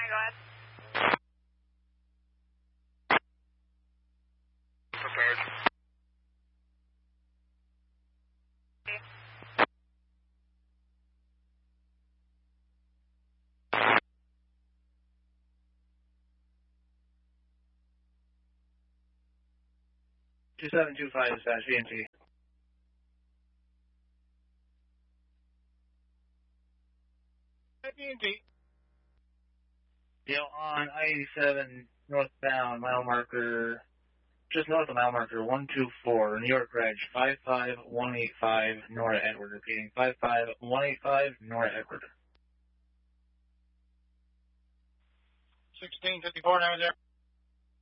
go ahead. Prepared. Okay. 2725 dispatch, VNT. VNT. On I-87 northbound, mile marker, just north of mile marker 124, New York Reg, 55185, Nora Edward. Repeating, 55185, Nora Edward. 1654, now there.